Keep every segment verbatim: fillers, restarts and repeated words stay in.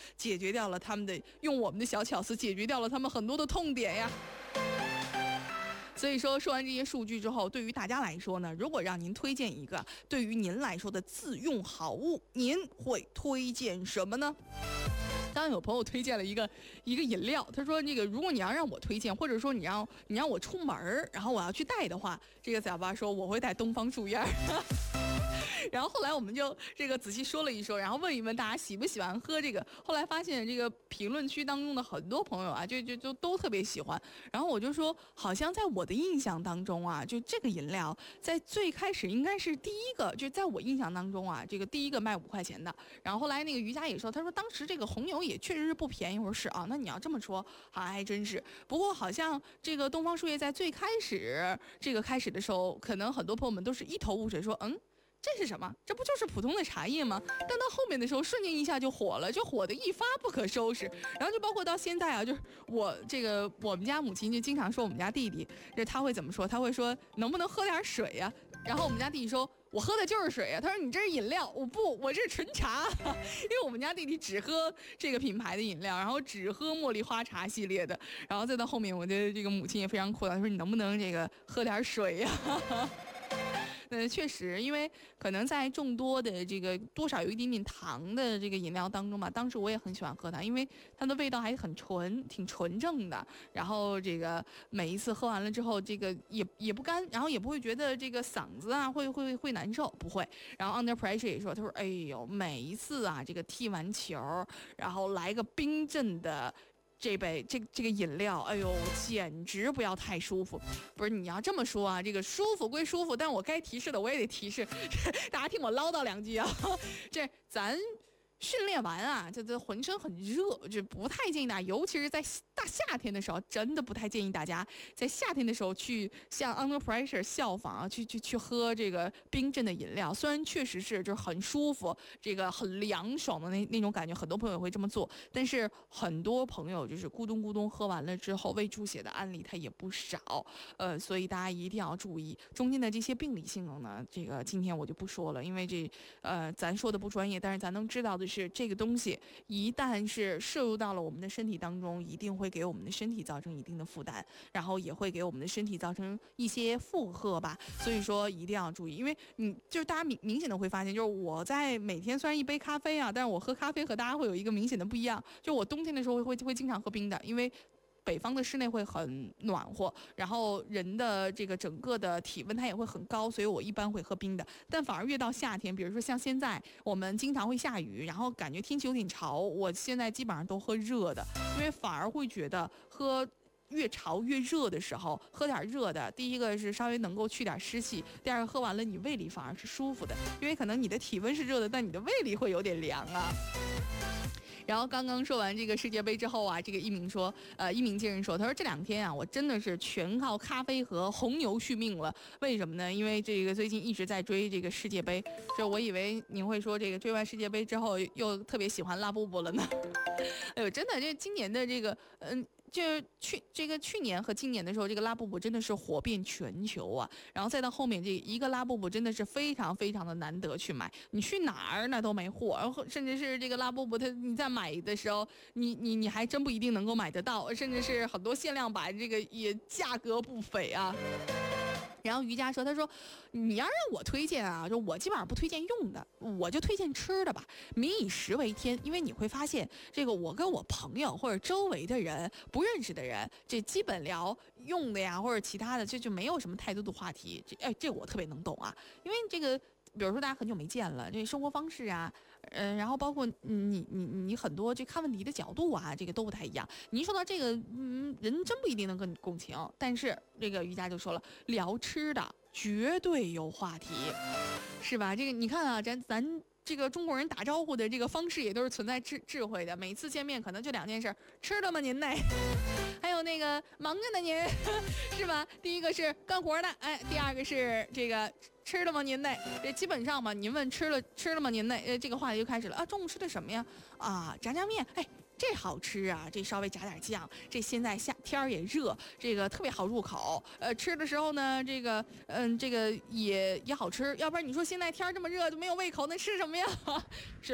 解决掉了他们的，用我们的小巧思解决掉了他们很多的痛点呀。所以说，说完这些数据之后，对于大家来说呢，如果让您推荐一个对于您来说的自用好物，您会推荐什么呢？当然有朋友推荐了一个一个饮料，他说那个如果你要让我推荐，或者说你让你让我出门然后我要去带的话，这个小巴说我会带东方树叶。然后后来我们就这个仔细说了一说，然后问一问大家喜不喜欢喝这个。后来发现这个评论区当中的很多朋友啊，就就就都特别喜欢。然后我就说，好像在我的印象当中啊，就这个饮料在最开始应该是第一个，就在我印象当中啊，这个第一个卖五块钱的。然后后来那个瑜伽也说，他说当时这个红牛也确实是不便宜。我说是啊，那你要这么说，还还真是。不过好像这个东方树叶在最开始这个开始的时候，可能很多朋友们都是一头雾水，说嗯。这是什么？这不就是普通的茶叶吗？但到后面的时候，瞬间一下就火了，就火得一发不可收拾。然后就包括到现在啊，就是我这个我们家母亲就经常说我们家弟弟，这他会怎么说？他会说能不能喝点水呀、啊？然后我们家弟弟说，我喝的就是水啊。他说你这是饮料，我不，我这是纯茶。因为我们家弟弟只喝这个品牌的饮料，然后只喝茉莉花茶系列的。然后再到后面，我的这个母亲也非常苦恼，她说你能不能这个喝点水呀、啊？呃，确实，因为可能在众多的这个多少有一点点糖的这个饮料当中吧，当时我也很喜欢喝它，因为它的味道还很纯，挺纯正的。然后这个每一次喝完了之后，这个也也不干，然后也不会觉得这个嗓子啊会会会难受，不会。然后 Under Pressure 也说，他说，哎呦，每一次啊这个踢完球，然后来个冰镇的。这杯这这个饮料，哎呦，简直不要太舒服！不是你要这么说啊，这个舒服归舒服，但我该提示的我也得提示，大家听我唠叨两句啊。这咱训练完啊，这这浑身很热，就不太建议大家，尤其是在大夏天的时候，真的不太建议大家在夏天的时候去像 Under Pressure 效仿啊，去去去喝这个冰镇的饮料。虽然确实是就是很舒服，这个很凉爽的那那种感觉，很多朋友会这么做，但是很多朋友就是咕咚咕咚喝完了之后，胃出血的案例它也不少。呃，所以大家一定要注意中间的这些病理性能呢。这个今天我就不说了，因为这呃咱说的不专业，但是咱能知道的是，这个东西一旦是摄入到了我们的身体当中，一定会给我们的身体造成一定的负担，然后也会给我们的身体造成一些负荷吧。所以说一定要注意，因为你就是大家明明显的会发现，就是我在每天虽然一杯咖啡啊，但是我喝咖啡和大家会有一个明显的不一样。就我冬天的时候会会会经常喝冰的，因为北方的室内会很暖和，然后人的这个整个的体温它也会很高，所以我一般会喝冰的。但反而越到夏天，比如说像现在我们经常会下雨，然后感觉天气有点潮，我现在基本上都喝热的，因为反而会觉得喝越潮越热的时候喝点热的，第一个是稍微能够去点湿气，第二个喝完了你胃里反而是舒服的，因为可能你的体温是热的，但你的胃里会有点凉啊。然后刚刚说完这个世界杯之后啊，这个一鸣说，呃，一鸣接人说，他说这两天啊，我真的是全靠咖啡和红牛续命了。为什么呢？因为这个最近一直在追这个世界杯，就我以为您会说这个追完世界杯之后又特别喜欢拉布布了呢。哎呦，真的，这今年的这个，嗯。就去这个去年和今年的时候，这个拉布布真的是火遍全球啊！然后再到后面这一个拉布布真的是非常非常的难得去买，你去哪儿那都没货，然后甚至是这个拉布布它你在买的时候，你你你还真不一定能够买得到，甚至是很多限量版这个也价格不菲啊。然后瑜伽说，他说你要让我推荐啊，就我基本上不推荐用的，我就推荐吃的吧，民以食为天。因为你会发现这个我跟我朋友或者周围的人不认识的人，这基本聊用的呀或者其他的，这就没有什么太多的话题。这哎这我特别能懂啊，因为这个比如说大家很久没见了，这生活方式啊，呃，然后包括你你你很多这看问题的角度啊，这个都不太一样。你一说到这个，嗯，人真不一定能跟你共情。但是这个瑜伽就说了，聊吃的绝对有话题，是吧？这个你看啊，咱咱。这个中国人打招呼的这个方式也都是存在智智慧的，每次见面可能就两件事，吃了吗您呢？还有那个忙着呢您，是吧？第一个是干活的，哎，第二个是这个吃了吗您呢？这基本上嘛，您问吃了吃了吗您呢？呃，这个话题就开始了啊，中午吃的什么呀？啊，炸酱面，哎。这好吃啊，这稍微炸点酱，这现在夏天儿也热，这个特别好入口。呃，吃的时候呢，这个嗯，这个也也好吃。要不然你说现在天儿这么热，就没有胃口，那吃什么呀？是不是？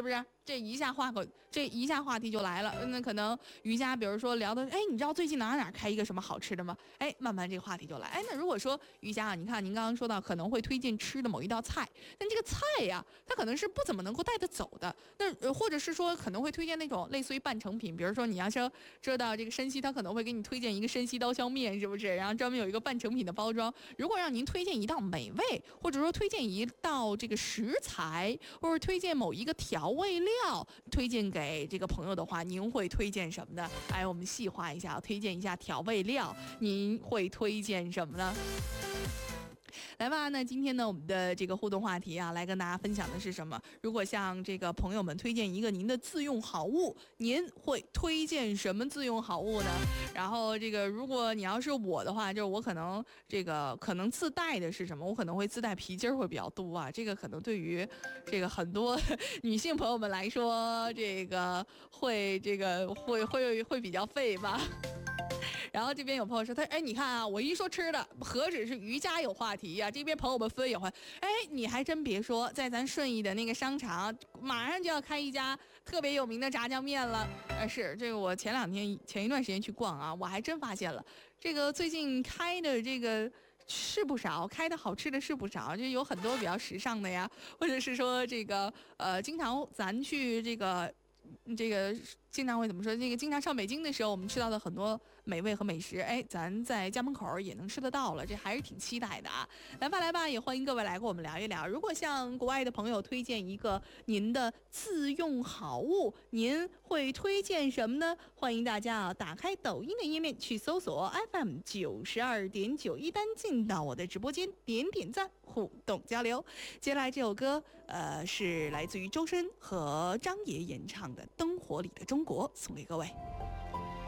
这一下话口，这一下话题就来了。那可能瑜伽，比如说聊的，哎，你知道最近哪哪开一个什么好吃的吗？哎，慢慢这个话题就来。哎，那如果说瑜伽啊，你看您刚刚说到可能会推荐吃的某一道菜，但这个菜呀、啊，它可能是不怎么能够带得走的。那、呃、或者是说可能会推荐那种类似于半成品，比如说你要说知道这个山西，他可能会给你推荐一个山西刀削面，是不是？然后专门有一个半成品的包装。如果让您推荐一道美味，或者说推荐一道这个食材，或者推荐某一个调味料。推荐给这个朋友的话，您会推荐什么呢？哎，我们细化一下，推荐一下调味料，您会推荐什么呢？来吧，那今天呢，我们的这个互动话题啊，来跟大家分享的是什么？如果向这个朋友们推荐一个您的自用好物，您会推荐什么自用好物呢？然后这个，如果你要是我的话，就是我可能这个可能自带的是什么？我可能会自带皮筋儿会比较多啊。这个可能对于这个很多女性朋友们来说，这个会这个会会会比较费吧。然后这边有朋友说他，哎，你看啊，我一说吃的，何止是瑜伽有话题呀、啊？这边朋友们分也会，哎，你还真别说，在咱顺义的那个商场，马上就要开一家特别有名的炸酱面了。呃，是这个，我前两天前一段时间去逛啊，我还真发现了，这个最近开的这个。是不少，开的好吃的是不少，就有很多比较时尚的呀，或者是说这个呃，经常咱去这个这个经常会怎么说？这个经常上北京的时候，我们吃到的很多美味和美食，哎，咱在家门口也能吃得到了，这还是挺期待的啊！来吧来吧，也欢迎各位来跟我们聊一聊。如果向国外的朋友推荐一个您的自用好物，您会推荐什么呢？欢迎大家啊，打开抖音的页面去搜索 F M 九十二点九一单，进到我的直播间，点点赞，互动交流。接下来这首歌，呃，是来自于周深和张也演唱的《灯火里的中国》，送给各位。